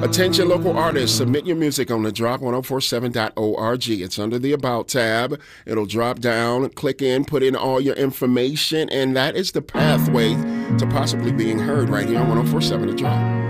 Attention local artists, submit your music on the drop1047.org. It's under the About tab. It'll drop down, click in, put in all your information, and that is the pathway to possibly being heard right here on 1047 The Drop.